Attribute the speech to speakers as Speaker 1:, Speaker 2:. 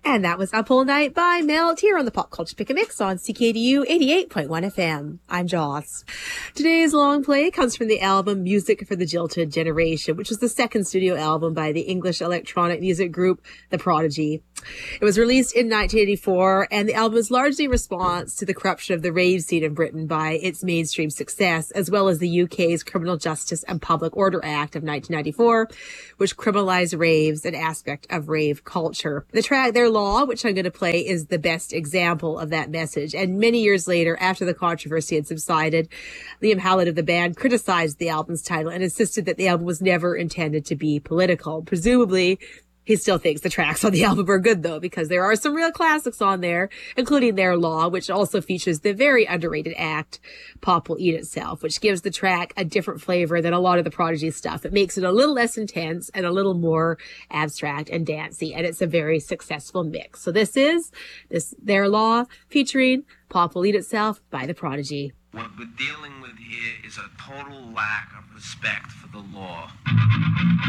Speaker 1: And that was Up All Night by Melt here on the Pop Culture Pick a Mix on CKDU 88.1 FM. I'm Joss. Today's long play comes from the album Music for the Jilted Generation, which was the second studio album by the English electronic music group The Prodigy. It was released in 1984, and the album is largely a response to the corruption of the rave scene in Britain by its mainstream success, as well as the UK's Criminal Justice and Public Order Act of 1994, which criminalized raves, an aspect of rave culture. The track Their Law, which I'm going to play, is the best example of that message. And many years later, after the controversy had subsided, Liam Howlett of the band criticized the album's title and insisted that the album was never intended to be political. Presumably, he still thinks the tracks on the album are good, though, because there are some real classics on there, including Their Law, which also features the very underrated act, Pop Will Eat Itself, which gives the track a different flavor than a lot of the Prodigy stuff. It makes it a little less intense and a little more abstract and dancey, and it's a very successful mix. So this is Their Law featuring Pop Will Eat Itself by The Prodigy.
Speaker 2: What we're dealing with here is a total lack of respect for the law.